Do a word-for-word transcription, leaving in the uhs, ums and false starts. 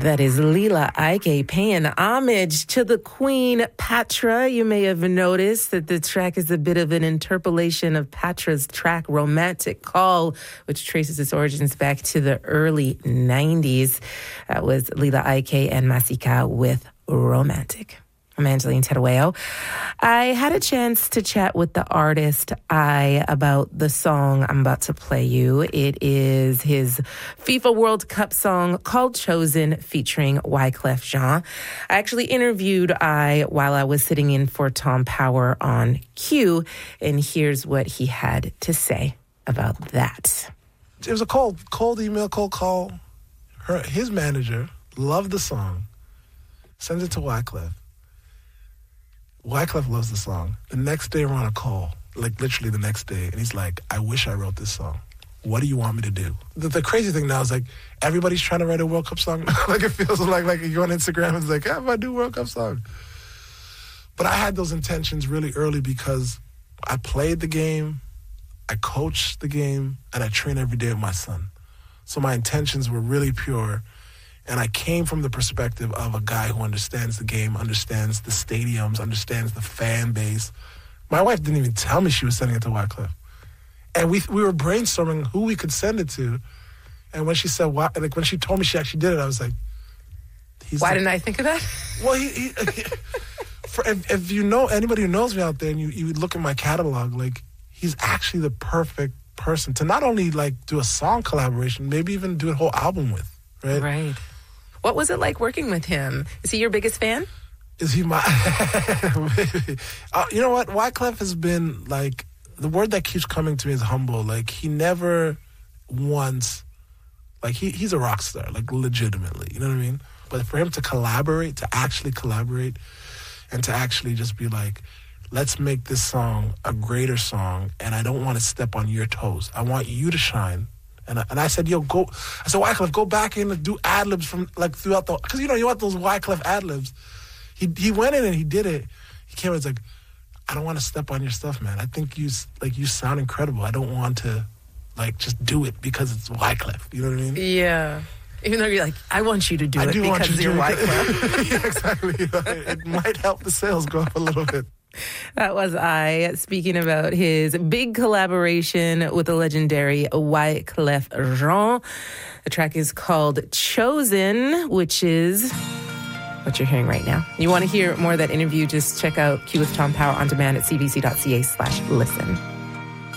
That is Lila Ike paying homage to the Queen Patra. You may have noticed that the track is a bit of an interpolation of Patra's track Romantic Call, which traces its origins back to the early nineties. That was Lila Ike and Masika with Romantic. I'm Angeline Terueo. I had a chance to chat with the artist I about the song I'm about to play you. It is his FIFA World Cup song called Chosen, featuring Wyclef Jean. I actually interviewed I while I was sitting in for Tom Power on Q, and here's what he had to say about that. It was a cold, cold email, cold call. Her, his manager loved the song, sends it to Wyclef. Wyclef loves the song. The next day we're on a call, like literally the next day, and he's like, I wish I wrote this song. What do you want me to do? The, the crazy thing now is like, everybody's trying to write a World Cup song. Like it feels like, like you go on Instagram and it's like, how do I do a World Cup song? But I had those intentions really early because I played the game, I coached the game, and I train every day with my son. So my intentions were really pure. And I came from the perspective of a guy who understands the game, understands the stadiums, understands the fan base. My wife didn't even tell me she was sending it to Wyclef. And we we were brainstorming who we could send it to. And when she said, why, like when she told me she actually did it, I was like, he's Why the, didn't I think of that? Well, he, he, for, if, if you know anybody who knows me out there and you, you look at my catalog, like he's actually the perfect person to not only like do a song collaboration, maybe even do a whole album with, right? Right. What was it like working with him? Is he your biggest fan? Is he my... uh, you know what? Wyclef has been, like... The word that keeps coming to me is humble. Like, he never once... Like, he he's a rock star, like, legitimately. You know what I mean? But for him to collaborate, to actually collaborate, and to actually just be like, let's make this song a greater song, and I don't want to step on your toes. I want you to shine. And I, and I said, yo, go. I said, Wyclef, go back in and do ad-libs from, like, throughout the, because, you know, you want those Wyclef ad-libs. He he went in and he did it. He came and was like, I don't want to step on your stuff, man. I think you, like, you sound incredible. I don't want to, like, just do it because it's Wyclef. You know what I mean? Yeah. Even though you're like, I want you to do I it do because want you to you're do Wyclef. Yeah, exactly. You know, it might help the sales go up a little bit. That was I speaking about his big collaboration with the legendary Wyclef Jean. The track is called Chosen, which is what you're hearing right now. You want to hear more of that interview, just check out Q with Tom Power on demand at cbc.ca slash listen.